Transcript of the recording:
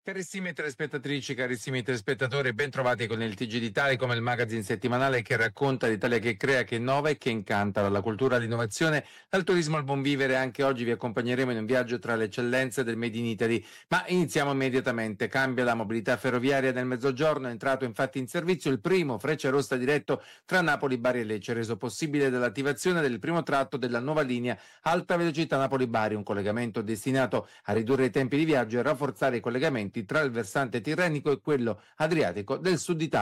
Carissime telespettatrici, carissimi telespettatori, ben trovati con il TG di Telecom, il magazine settimanale che racconta l'Italia che crea, che innova e che incanta, dalla cultura all'innovazione, dal turismo al buon vivere. Anche oggi vi accompagneremo in un viaggio tra le eccellenze del Made in Italy, ma iniziamo immediatamente. Cambia la mobilità ferroviaria nel Mezzogiorno, è entrato infatti in servizio il primo Frecciarossa diretto tra Napoli, Bari e Lecce, reso possibile dall'attivazione del primo tratto della nuova linea alta velocità Napoli-Bari, un collegamento destinato a ridurre i tempi di viaggio e rafforzare i collegamenti tra il versante tirrenico e quello adriatico del sud Italia.